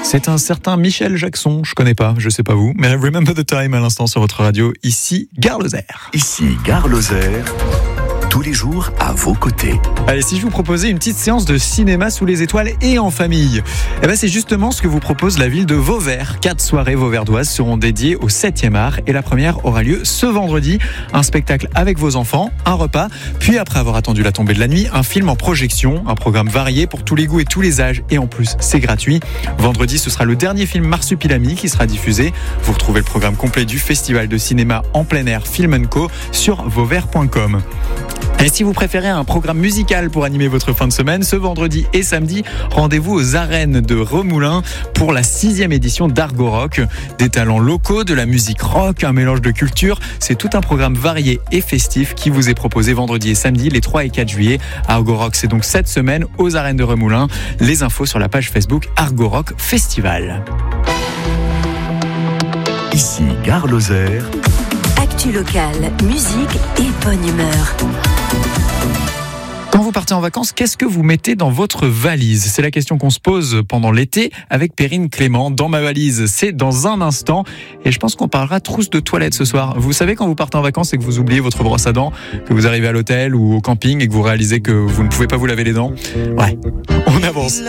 C'est un certain Michel Jackson, je connais pas, je sais pas vous, mais Remember the Time à l'instant sur votre radio, ici Gare Lozère. Ici Gare Lozère, tous les jours à vos côtés. Allez, si je vous proposais une petite séance de cinéma sous les étoiles et en famille, eh ben c'est justement ce que vous propose la ville de Vauvert. 4 soirées vauverdoises seront dédiées au 7e art et la première aura lieu ce vendredi. Un spectacle avec vos enfants, un repas, puis après avoir attendu la tombée de la nuit, un film en projection, un programme varié pour tous les goûts et tous les âges et en plus c'est gratuit. Vendredi, ce sera le dernier film Marsupilami qui sera diffusé. Vous retrouvez le programme complet du festival de cinéma en plein air Film & Co sur vauvert.com. Et si vous préférez un programme musical pour animer votre fin de semaine, ce vendredi et samedi, rendez-vous aux arènes de Remoulins pour la 6e édition d'Argo Rock. Des talents locaux, de la musique rock, un mélange de culture. C'est tout un programme varié et festif qui vous est proposé vendredi et samedi, les 3 et 4 juillet. Argo Rock, c'est donc cette semaine aux arènes de Remoulins. Les infos sur la page Facebook Argo Rock Festival. Ici Gare Lozère. Actu locale, musique et bonne humeur. Quand vous partez en vacances, qu'est-ce que vous mettez dans votre valise ? C'est la question qu'on se pose pendant l'été avec Perrine Clément. Dans ma valise, c'est dans un instant. Et je pense qu'on parlera trousse de toilette ce soir. Vous savez, quand vous partez en vacances et que vous oubliez votre brosse à dents, que vous arrivez à l'hôtel ou au camping et que vous réalisez que vous ne pouvez pas vous laver les dents ? Ouais, on avance.